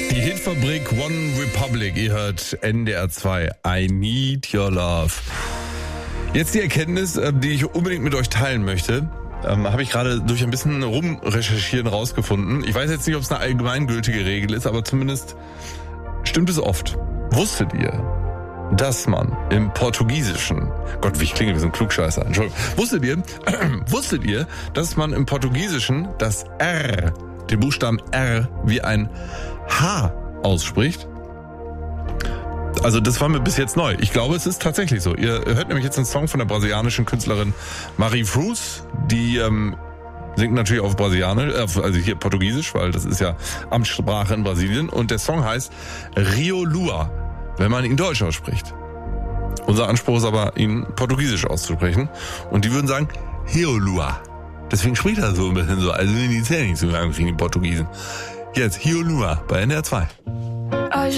Die Hitfabrik One Republic, ihr hört NDR 2, I Need Your Love. Jetzt die Erkenntnis, die ich unbedingt mit euch teilen möchte, habe ich gerade durch ein bisschen Rumrecherchieren rausgefunden. Ich weiß jetzt nicht, ob es eine allgemeingültige Regel ist, aber zumindest stimmt es oft. Wusstet ihr, dass man im Portugiesischen, Gott, wie ich klinge wie so ein Klugscheißer, Entschuldigung. Wusstet ihr, dass man im Portugiesischen das R, den Buchstaben R, wie ein H ausspricht? Also das war mir bis jetzt neu. Ich glaube, es ist tatsächlich so. Ihr hört nämlich jetzt einen Song von der brasilianischen Künstlerin Marifruz, die singt natürlich auf Brasilianisch, also hier Portugiesisch, weil das ist ja Amtssprache in Brasilien. Und der Song heißt Rio Lua, wenn man ihn Deutsch ausspricht. Unser Anspruch ist aber, ihn Portugiesisch auszusprechen. Und die würden sagen Rio Lua. Deswegen spricht er so ein bisschen so, also in die Zähne nicht so lang kriegen die Portugiesen. Jetzt Rio Lua bei NDR 2.